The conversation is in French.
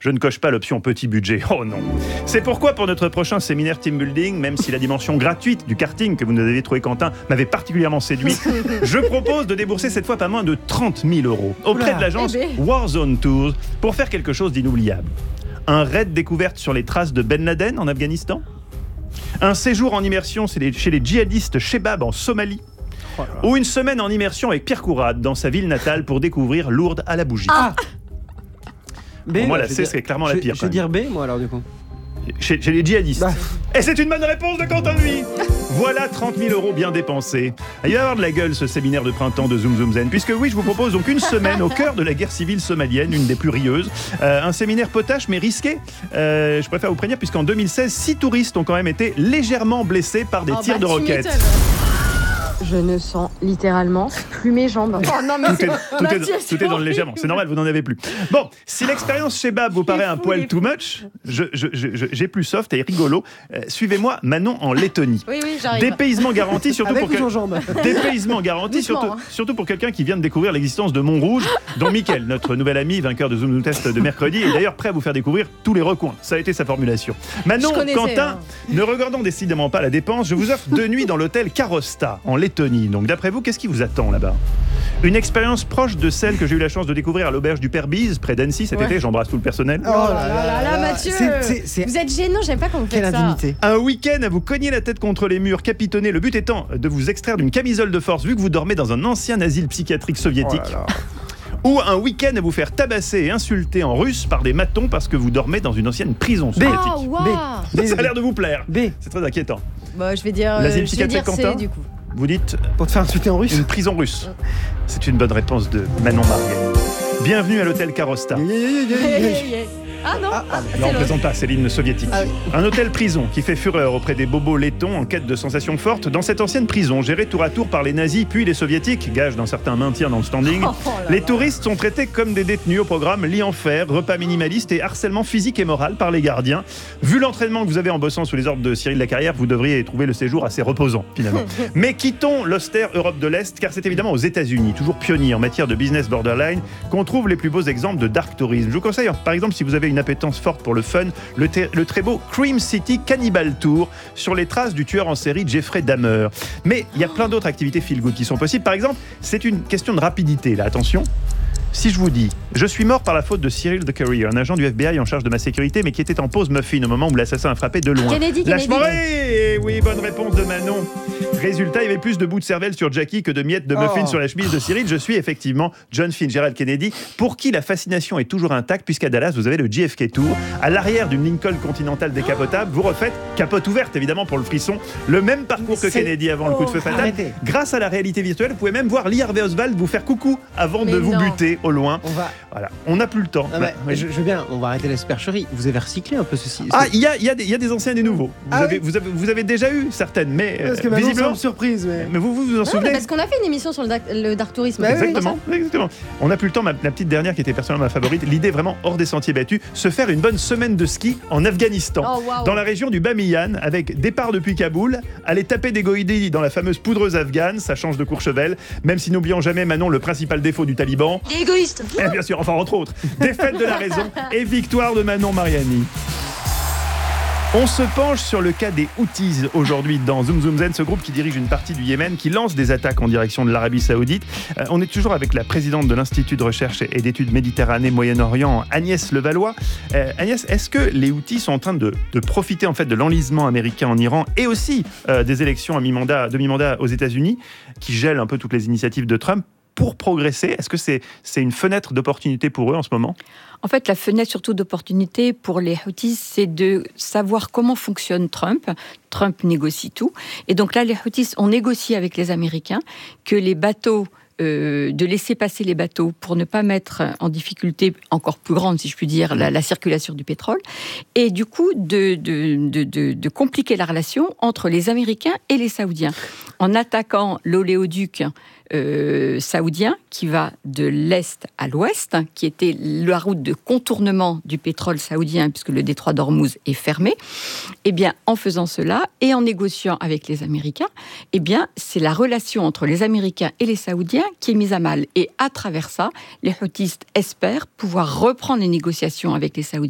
je ne coche pas l'option petit budget. Oh non. C'est pourquoi pour notre prochain séminaire team building, même si la dimension gratuite du karting que vous nous avez trouvé, Quentin, m'avait particulièrement séduit, je propose de débourser cette fois pas moins de 30 000 € auprès de l'agence Warzone Tours pour faire quelque chose d'inoubliable. Un raid découverte sur les traces de Ben Laden en Afghanistan, un séjour en immersion chez les djihadistes Shebab en Somalie, ou une semaine en immersion avec Pierre Courade dans sa ville natale pour découvrir Lourdes à la bougie. B, moi, la C, c'est clairement la pire. Je vais dire B, moi, alors, du coup. Chez les djihadistes. Et c'est une bonne réponse de Quentin Nuy. Voilà 30 000 € bien dépensés. Il va y avoir de la gueule ce séminaire de printemps de Zoom Zoom Zen, puisque oui, je vous propose donc une semaine au cœur de la guerre civile somalienne, une des plus rieuses. Un séminaire potache mais risqué. Je préfère vous prévenir, puisqu'en 2016, 6 touristes ont quand même été légèrement blessés par des tirs de roquettes. Je ne sens littéralement plus mes jambes. Oh non, mais tout est dans le légèrement. C'est normal, vous n'en avez plus. Bon, si l'expérience chez Bab vous paraît un poil too much, j'ai plus soft et rigolo. Suivez-moi, Manon en Lettonie. Oui, j'arrive. Dépaysement garanti, surtout avec pour Dépaysement garanti, surtout pour quelqu'un qui vient de découvrir l'existence de Montrouge, dont Mickaël, notre nouvel ami, vainqueur de Zoom Zoom Test de mercredi, est d'ailleurs prêt à vous faire découvrir tous les recoins. Ça a été sa formulation. Manon, Quentin, ne regardons décidément pas la dépense. Je vous offre 2 nuits dans l'hôtel Karosta en Lettonie. Donc d'après vous, qu'est-ce qui vous attend là-bas ? Une expérience proche de celle que j'ai eu la chance de découvrir à l'auberge du Père Bise, près d'Annecy cet été. J'embrasse tout le personnel. Oh là là, Mathieu, vous êtes gênant, j'aime pas quand vous faites ça. Quelle indignité. Un week-end à vous cogner la tête contre les murs, capitonner, le but étant de vous extraire d'une camisole de force vu que vous dormez dans un ancien asile psychiatrique soviétique. Ou un week-end à vous faire tabasser et insulter en russe par des matons parce que vous dormez dans une ancienne prison soviétique. B. Ça a l'air de vous plaire. B. C'est très inquiétant. Bah, je vais dire Quentin, C, du coup. Vous dites pour te faire insulter en russe. Une prison russe. C'est une bonne réponse de Manon Marguerite. Bienvenue à l'hôtel Karosta. Ah non, là on ne plaisante pas, c'est l'hymne soviétique. Un hôtel-prison qui fait fureur auprès des bobos lettons en quête de sensations fortes dans cette ancienne prison gérée tour à tour par les nazis puis les soviétiques, gage d'un certain maintien dans le standing. Les touristes sont traités comme des détenus au programme lit en fer, repas minimaliste et harcèlement physique et moral par les gardiens. Vu l'entraînement que vous avez en bossant sous les ordres de Cyril Lacarrière, vous devriez trouver le séjour assez reposant finalement. Mais quittons l'austère Europe de l'Est, car c'est évidemment aux États-Unis, toujours pionnier en matière de business borderline, qu'on trouve les plus beaux exemples de dark tourisme. Je vous conseille par exemple, si vous avez une appétence forte pour le fun, le très beau Cream City Cannibal Tour sur les traces du tueur en série Jeffrey Dahmer. Mais il y a plein d'autres activités feel good qui sont possibles. Par exemple, c'est une question de rapidité là, attention. Si je vous dis, je suis mort par la faute de Cyril the Carrier, un agent du FBI en charge de ma sécurité, mais qui était en pause muffin au moment où l'assassin a frappé de loin. Kennedy. Oui, bonne réponse de Manon. Résultat, il y avait plus de bouts de cervelle sur Jackie que de miettes de muffin sur la chemise de Cyril. Je suis effectivement John Fitzgerald Kennedy, pour qui la fascination est toujours intacte, puisqu'à Dallas, vous avez le JFK Tour. À l'arrière d'une Lincoln Continental décapotable, vous refaites, capote ouverte évidemment pour le frisson, le même parcours que Kennedy avant le coup de feu fatal. Grâce à la réalité virtuelle, vous pouvez même voir Lee Harvey Oswald vous faire coucou avant de vous buter au loin. On n'a plus le temps. Je veux bien, on va arrêter la supercherie. Vous avez recyclé un peu ceci. Il y a des anciens et des nouveaux. Vous avez déjà eu certaines, mais parce que visiblement surprise. Mais vous en souvenez? Parce qu'on a fait une émission sur le dark tourisme. Exactement. On n'a plus le temps. La petite dernière qui était personnellement ma favorite. L'idée vraiment hors des sentiers battus, se faire une bonne semaine de ski en Afghanistan, dans la région du Bamiyan, avec départ depuis Kaboul, aller taper des goïdis dans la fameuse poudreuse afghane. Ça change de Courchevel. Même si n'oublions jamais, Manon, le principal défaut du Taliban. Égoïste. Bien sûr, enfin entre autres, défaite de la raison et victoire de Manon Mariani. On se penche sur le cas des Houthis aujourd'hui dans Zoom Zoom Zen, ce groupe qui dirige une partie du Yémen, qui lance des attaques en direction de l'Arabie Saoudite. On est toujours avec la présidente de l'Institut de recherche et d'études Méditerranée-Moyen-Orient, Agnès Levallois. Agnès, est-ce que les Houthis sont en train de profiter en fait de l'enlisement américain en Iran et aussi des élections à mi-mandat aux États-Unis, qui gèlent un peu toutes les initiatives de Trump pour progresser? Est-ce que c'est une fenêtre d'opportunité pour eux en ce moment? En fait, la fenêtre surtout d'opportunité pour les Houthis, c'est de savoir comment fonctionne Trump. Trump négocie tout. Et donc là, les Houthis ont négocié avec les Américains que les bateaux, de laisser passer les bateaux pour ne pas mettre en difficulté encore plus grande, si je puis dire, la circulation du pétrole. Et du coup, de compliquer la relation entre les Américains et les Saoudiens. En attaquant l'oléoduc saoudien qui va de l'est à l'ouest, qui était la route de contournement du pétrole saoudien puisque le détroit d'Ormuz est fermé. Eh bien, en faisant cela et en négociant avec les Américains, eh bien, c'est la relation entre les Américains et les Saoudiens qui est mise à mal. Et à travers ça, les Houthis espèrent pouvoir reprendre les négociations avec les Saoudiens